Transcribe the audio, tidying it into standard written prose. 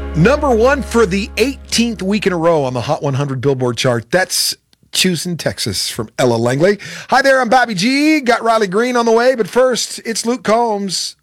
Number one for the 18th week in a row on the Hot 100 Billboard chart. That's Choosing Texas from Ella Langley. Hi there, I'm Bobby G. Got Riley Green on the way, but first, it's Luke Combs